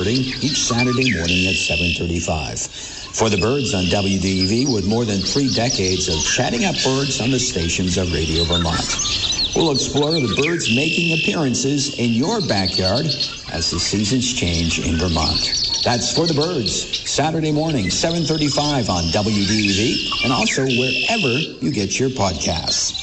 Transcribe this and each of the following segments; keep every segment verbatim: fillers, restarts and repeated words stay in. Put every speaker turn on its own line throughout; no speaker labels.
each Saturday morning at seven thirty-five. For the Birds on W D E V, with more than three decades of chatting up birds on the stations of Radio Vermont. We'll explore the birds making appearances in your backyard as the seasons change in Vermont. That's For the Birds, Saturday morning, seven thirty-five on W D E V, and also wherever you get your podcasts.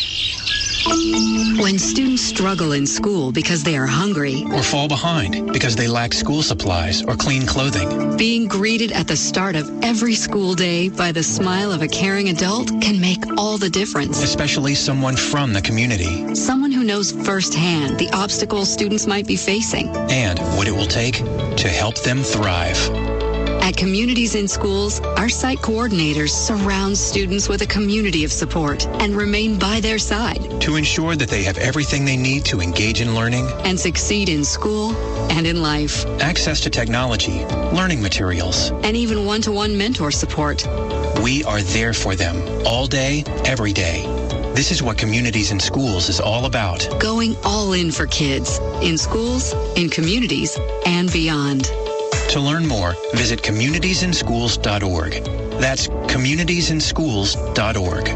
When students struggle in school because they are hungry
or fall behind because they lack school supplies or clean clothing,
being greeted at the start of every school day by the smile of a caring adult can make all the difference.
Especially someone from the community.
Someone who knows firsthand the obstacles students might be facing.
And what it will take to help them thrive.
At Communities in Schools, our site coordinators surround students with a community of support and remain by their side
to ensure that they have everything they need to engage in learning
and succeed in school and in life.
Access to technology, learning materials,
and even one-to-one mentor support.
We are there for them all day, every day. This is what Communities in Schools is all about.
Going all in for kids, in schools, in communities, and beyond.
To learn more, visit communities in schools dot org. That's communities in schools dot org.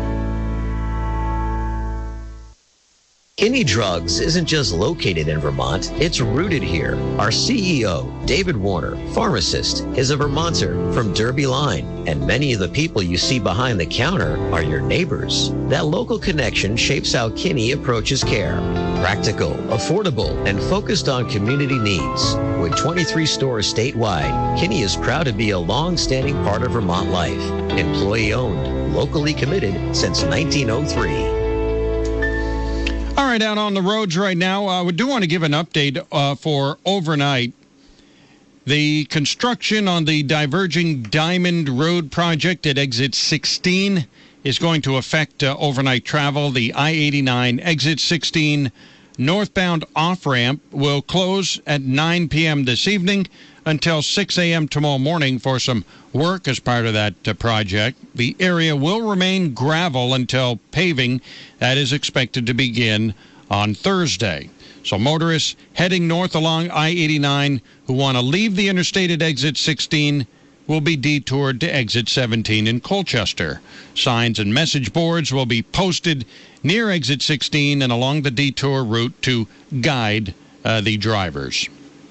Kinney Drugs isn't just located in Vermont, it's rooted here. Our C E O, David Warner, pharmacist, is a Vermonter from Derby Line, and many of the people you see behind the counter are your neighbors. That local connection shapes how Kinney approaches care. Practical, affordable, and focused on community needs. With twenty-three stores statewide, Kinney is proud to be a long-standing part of Vermont life. Employee-owned, locally committed since nineteen oh three.
All right, out on the roads right now, uh, we do want to give an update uh, for overnight. The construction on the diverging Diamond Road project at exit sixteen is going to affect uh, overnight travel. The I eighty-nine exit sixteen northbound off-ramp will close at nine p.m. this evening until six a.m. tomorrow morning for some work as part of that uh, project. The area will remain gravel until paving that is expected to begin on Thursday. So motorists heading north along I eighty-nine who want to leave the interstate at exit sixteen will be detoured to exit seventeen in Colchester. Signs and message boards will be posted near exit sixteen and along the detour route to guide uh, the drivers.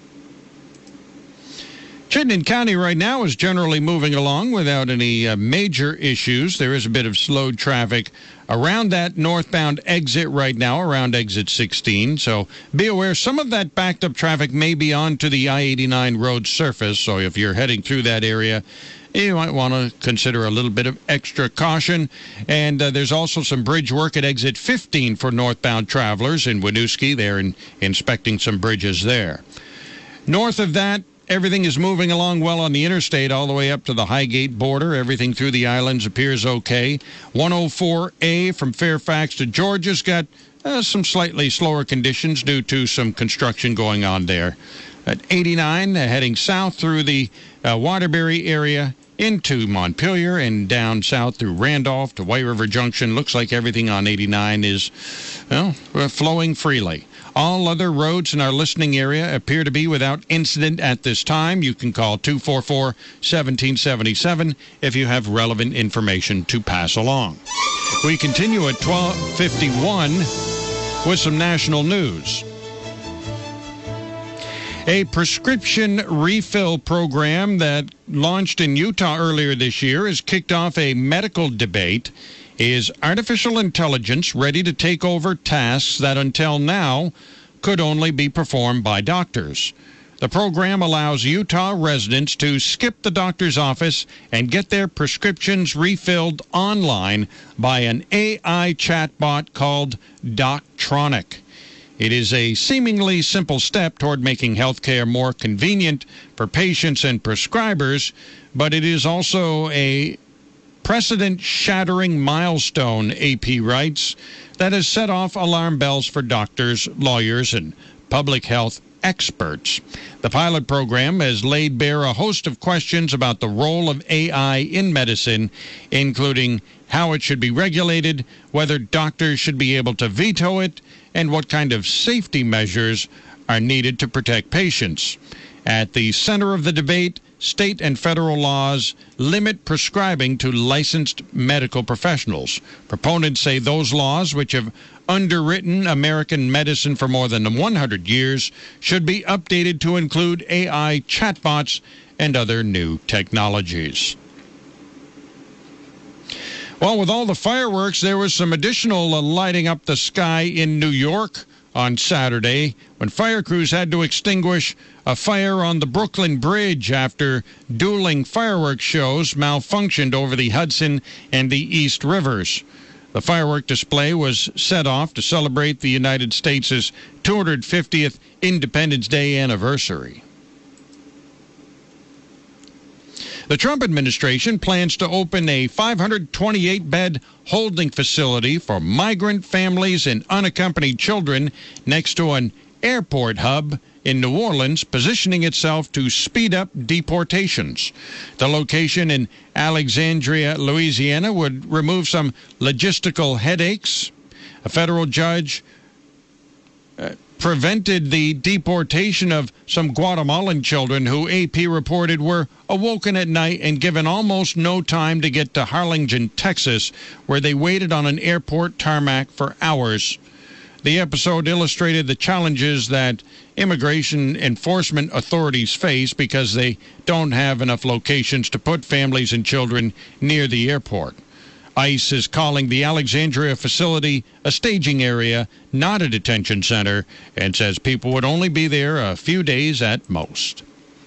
Chittenden County right now is generally moving along without any uh, major issues. There is a bit of slowed traffic around that northbound exit right now, around exit sixteen. So be aware, some of that backed up traffic may be onto the I eighty-nine road surface. So if you're heading through that area, you might want to consider a little bit of extra caution. And uh, there's also some bridge work at exit fifteen for northbound travelers in Winooski. They're in, inspecting some bridges there. North of that, everything is moving along well on the interstate all the way up to the Highgate border. Everything through the islands appears okay. one oh four A from Fairfax to Georgia's got uh, some slightly slower conditions due to some construction going on there. At eighty-nine, uh, heading south through the uh, Waterbury area into Montpelier and down south through Randolph to White River Junction. Looks like everything on eighty-nine is, well, flowing freely. All other roads in our listening area appear to be without incident at this time. You can call two four four, one seven seven seven if you have relevant information to pass along. We continue at twelve fifty-one with some national news. A prescription refill program that launched in Utah earlier this year has kicked off a medical debate. Is artificial intelligence ready to take over tasks that until now could only be performed by doctors? The program allows Utah residents to skip the doctor's office and get their prescriptions refilled online by an A I chatbot called Doctronic. It is a seemingly simple step toward making healthcare more convenient for patients and prescribers, but it is also a precedent-shattering milestone, A P writes, that has set off alarm bells for doctors, lawyers, and public health experts. The pilot program has laid bare a host of questions about the role of A I in medicine, including how it should be regulated, whether doctors should be able to veto it, and what kind of safety measures are needed to protect patients. At the center of the debate, state and federal laws limit prescribing to licensed medical professionals. Proponents say those laws, which have underwritten American medicine for more than one hundred years, should be updated to include A I chatbots and other new technologies. Well, with all the fireworks, there was some additional uh, lighting up the sky in New York on Saturday when fire crews had to extinguish a fire on the Brooklyn Bridge after dueling fireworks shows malfunctioned over the Hudson and the East Rivers. The firework display was set off to celebrate the United States' two hundred fiftieth Independence Day anniversary. The Trump administration plans to open a five hundred twenty-eight bed holding facility for migrant families and unaccompanied children next to an airport hub in New Orleans, positioning itself to speed up deportations. The location in Alexandria, Louisiana, would remove some logistical headaches. A federal judge uh, prevented the deportation of some Guatemalan children who A P reported were awoken at night and given almost no time to get to Harlingen, Texas, where they waited on an airport tarmac for hours. The episode illustrated the challenges that immigration enforcement authorities face because they don't have enough locations to put families and children near the airport. ICE is calling the Alexandria facility a staging area, not a detention center, and says people would only be there a few days at most.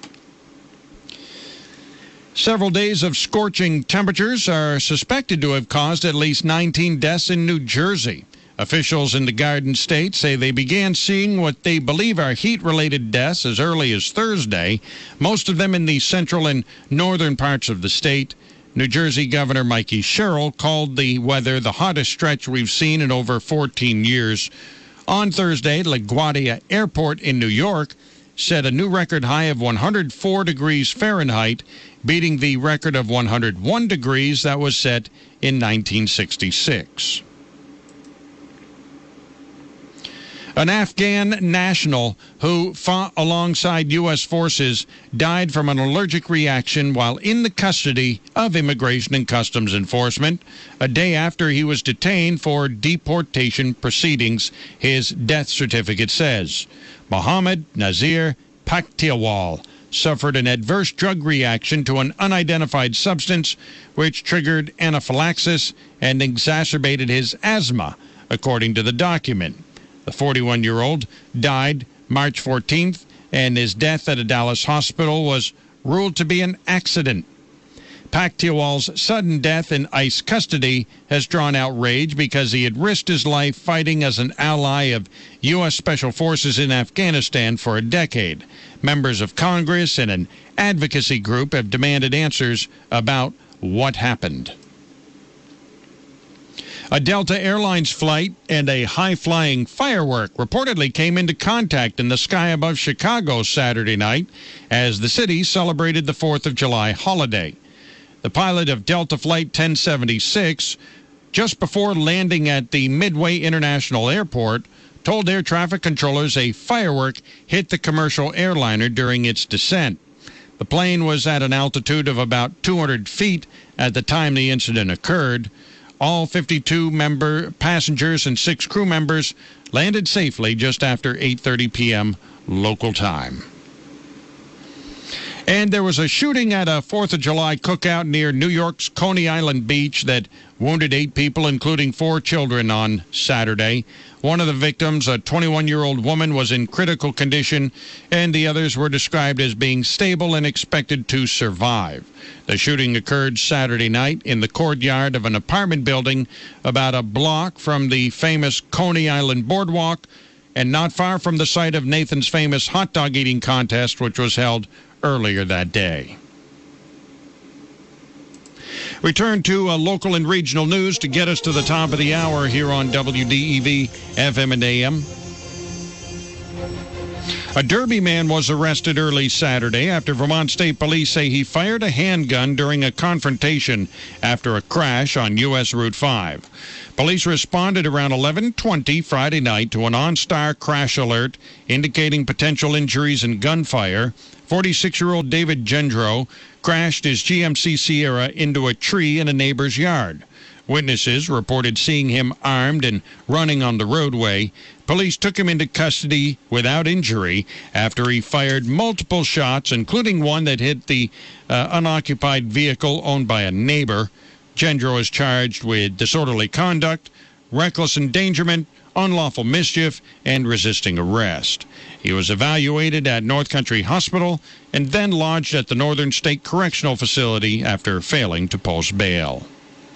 Several days of scorching temperatures are suspected to have caused at least nineteen deaths in New Jersey. Officials in the Garden State say they began seeing what they believe are heat-related deaths as early as Thursday, most of them in the central and northern parts of the state. New Jersey Governor Mikey Sherrill called the weather the hottest stretch we've seen in over fourteen years. On Thursday, LaGuardia Airport in New York set a new record high of one hundred four degrees Fahrenheit, beating the record of one hundred one degrees that was set in nineteen sixty-six. An Afghan national who fought alongside U S forces died from an allergic reaction while in the custody of Immigration and Customs Enforcement a day after he was detained for deportation proceedings, his death certificate says. Mohammed Nazir Paktiawal suffered an adverse drug reaction to an unidentified substance which triggered anaphylaxis and exacerbated his asthma, according to the document. The forty-one-year-old died March fourteenth, and his death at a Dallas hospital was ruled to be an accident. Paktiawal's sudden death in ICE custody has drawn outrage because he had risked his life fighting as an ally of U S Special Forces in Afghanistan for a decade. Members of Congress and an advocacy group have demanded answers about what happened. A Delta Airlines flight and a high-flying firework reportedly came into contact in the sky above Chicago Saturday night as the city celebrated the fourth of July holiday. The pilot of Delta Flight ten seventy-six, just before landing at the Midway International Airport, told air traffic controllers a firework hit the commercial airliner during its descent. The plane was at an altitude of about two hundred feet at the time the incident occurred. All fifty-two member passengers and six crew members landed safely just after eight thirty p.m. local time. And there was a shooting at a fourth of July cookout near New York's Coney Island Beach that wounded eight people, including four children, on Saturday. One of the victims, a twenty-one-year-old woman, was in critical condition, and the others were described as being stable and expected to survive. The shooting occurred Saturday night in the courtyard of an apartment building about a block from the famous Coney Island Boardwalk and not far from the site of Nathan's famous hot dog eating contest, which was held earlier that day. Return to uh, local and regional news to get us to the top of the hour here on W D E V F M and A M. A Derby man was arrested early Saturday after Vermont State Police say he fired a handgun during a confrontation after a crash on U S Route five. Police responded around eleven twenty Friday night to an OnStar crash alert indicating potential injuries and gunfire. forty-six-year-old David Gendro crashed his G M C Sierra into a tree in a neighbor's yard. Witnesses reported seeing him armed and running on the roadway. Police took him into custody without injury after he fired multiple shots, including one that hit the uh, unoccupied vehicle owned by a neighbor. Gendro is charged with disorderly conduct, reckless endangerment, unlawful mischief, and resisting arrest. He was evaluated at North Country Hospital and then lodged at the Northern State Correctional Facility after failing to post bail.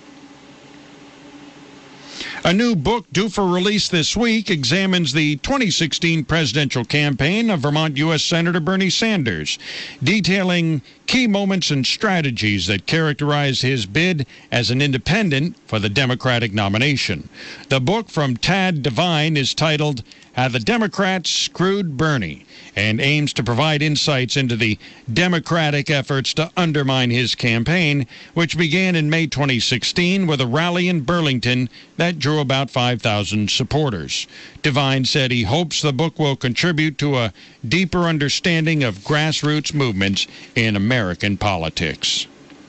A new book due for release this week examines the twenty sixteen presidential campaign of Vermont U S Senator Bernie Sanders, detailing key moments and strategies that characterized his bid as an independent for the Democratic nomination. The book from Tad Devine is titled How the Democrats Screwed Bernie, and aims to provide insights into the Democratic efforts to undermine his campaign, which began in May twenty sixteen with a rally in Burlington that drew about five thousand supporters. Devine said he hopes the book will contribute to a deeper understanding of grassroots movements in American politics.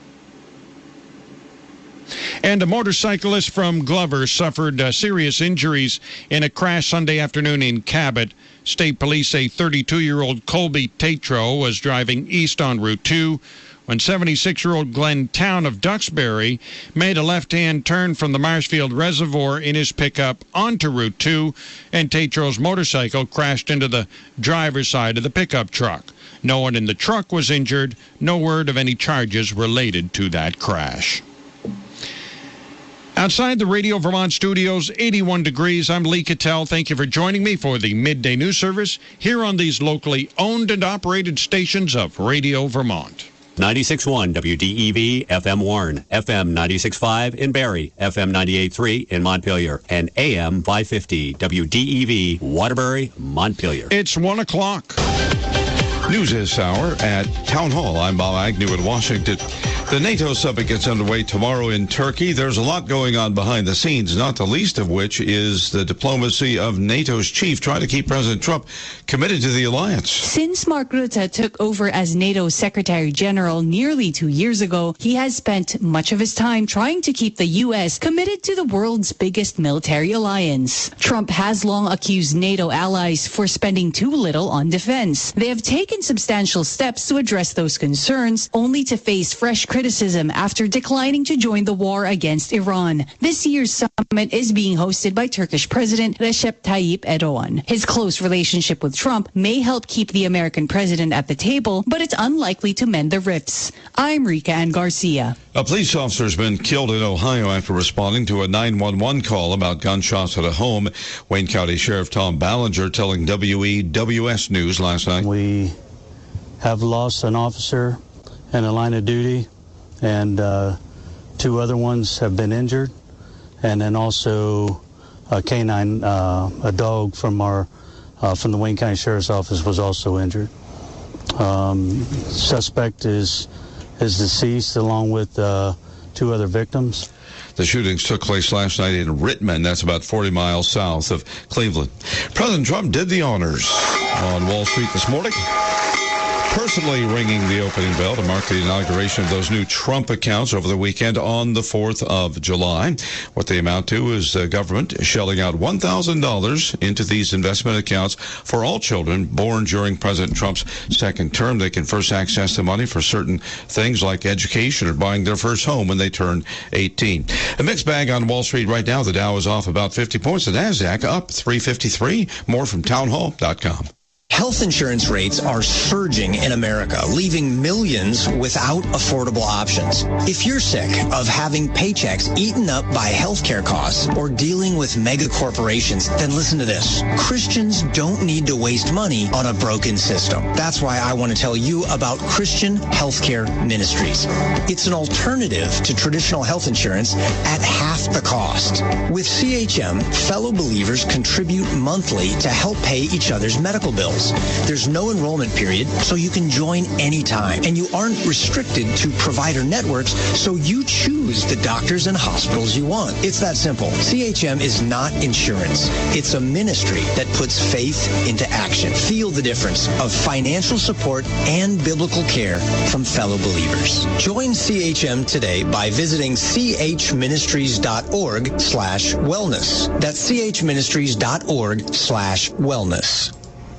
And a motorcyclist from Glover suffered uh, serious injuries in a crash Sunday afternoon in Cabot. State police say thirty-two-year-old Colby Tatro was driving east on Route two when seventy-six-year-old Glenn Town of Duxbury made a left-hand turn from the Marshfield Reservoir in his pickup onto Route two, and Tatro's motorcycle crashed into the driver's side of the pickup truck. No one in the truck was injured. No word of any charges related to that crash. Outside the Radio Vermont studios, eighty-one degrees. I'm Lee Cattell. Thank you for joining me for the midday news service here on these locally owned and operated stations of Radio Vermont.
ninety-six point one W D E V F M Warren, F M ninety-six point five in Barrie, F M ninety-eight point three in Montpelier, and A M five fifty W D E V Waterbury, Montpelier.
It's one o'clock.
News this hour at Town Hall. I'm Bob Agnew in Washington. The NATO summit gets underway tomorrow in Turkey. There's a lot going on behind the scenes, not the least of which is the diplomacy of NATO's chief trying to keep President Trump committed to the alliance.
Since Mark Rutte took over as NATO Secretary General nearly two years ago, he has spent much of his time trying to keep the U S committed to the world's biggest military alliance. Trump has long accused NATO allies for spending too little on defense. They have taken substantial steps to address those concerns, only to face fresh criticism after declining to join the war against Iran. This year's summit is being hosted by Turkish President Recep Tayyip Erdogan. His close relationship with Trump may help keep the American president at the table, but it's unlikely to mend the rifts. I'm Rika Ann Garcia.
A police officer has been killed in Ohio after responding to a nine one one call about gunshots at a home. Wayne County Sheriff Tom Ballinger telling W E W S News last night.
We have lost an officer in a line of duty, and uh, two other ones have been injured, and then also a canine, uh, a dog from our uh, from the Wayne County Sheriff's Office was also injured. Um, suspect is is deceased along with uh, two other victims.
The shootings took place last night in Rittman. That's about forty miles south of Cleveland. President Trump did the honors on Wall Street this morning, personally ringing the opening bell to mark the inauguration of those new Trump accounts over the weekend on the fourth of July. What they amount to is the government shelling out one thousand dollars into these investment accounts for all children born during President Trump's second term. They can first access the money for certain things like education or buying their first home when they turn eighteen. A mixed bag on Wall Street right now. The Dow is off about fifty points. The NASDAQ up three fifty-three. More from townhall dot com.
Health insurance rates are surging in America, leaving millions without affordable options. If you're sick of having paychecks eaten up by healthcare costs or dealing with mega corporations, then listen to this. Christians don't need to waste money on a broken system. That's why I want to tell you about Christian Healthcare Ministries. It's an alternative to traditional health insurance at half the cost. With C H M, fellow believers contribute monthly to help pay each other's medical bills. classes. There's no enrollment period, so you can join anytime. And you aren't restricted to provider networks, so you choose the doctors and hospitals you want. It's that simple. C H M is not insurance. It's a ministry that puts faith into action. Feel the difference of financial support and biblical care from fellow believers. Join C H M today by visiting chministries.org slash wellness. That's chministries.org slash wellness.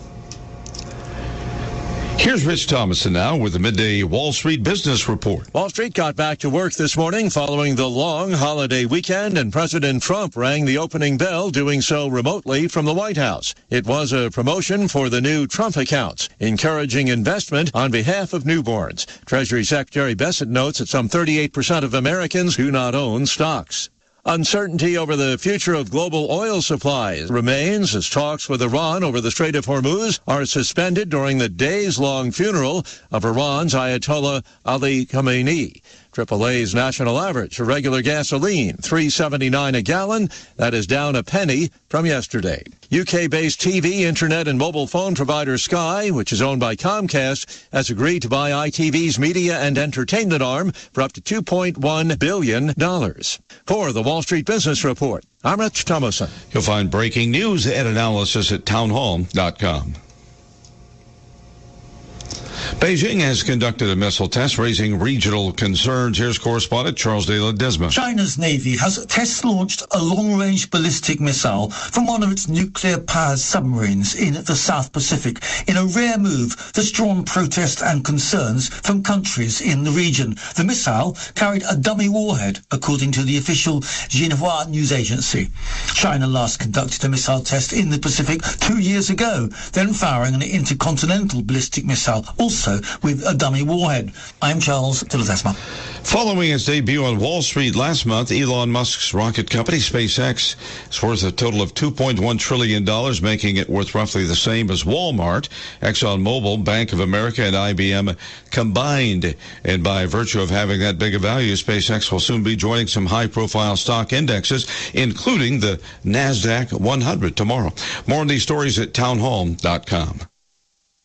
Here's Rich Thomason now with the midday Wall Street Business Report.
Wall Street got back to work this morning following the long holiday weekend, and President Trump rang the opening bell, doing so remotely from the White House. It was a promotion for the new Trump accounts, encouraging investment on behalf of newborns. Treasury Secretary Bessent notes that some thirty-eight percent of Americans do not own stocks. Uncertainty over the future of global oil supplies remains as talks with Iran over the Strait of Hormuz are suspended during the days-long funeral of Iran's Ayatollah Ali Khamenei. triple A's national average for regular gasoline, three seventy-nine a gallon. That is down a penny from yesterday. U K-based T V, internet, and mobile phone provider Sky, which is owned by Comcast, has agreed to buy I T V's media and entertainment arm for up to two point one billion dollars. For the Wall Street Business Report, I'm Rich Thomason.
You'll find breaking news and analysis at townhall dot com. Beijing has conducted a missile test, raising regional concerns. Here's correspondent Charles de Ledesma.
China's Navy has test-launched a long-range ballistic missile from one of its nuclear-powered submarines in the South Pacific, in a rare move that's drawn protest and concerns from countries in the region. The missile carried a dummy warhead, according to the official Xinhua news agency. China last conducted a missile test in the Pacific two years ago, then firing an intercontinental ballistic missile, also with a dummy warhead. I'm Charles de Ledesma.
Following its debut on Wall Street last month, Elon Musk's rocket company, SpaceX, is worth a total of two point one trillion dollars, making it worth roughly the same as Walmart, ExxonMobil, Bank of America, and I B M combined. And by virtue of having that big a value, SpaceX will soon be joining some high-profile stock indexes, including the NASDAQ one hundred tomorrow. More on these stories at townhall dot com.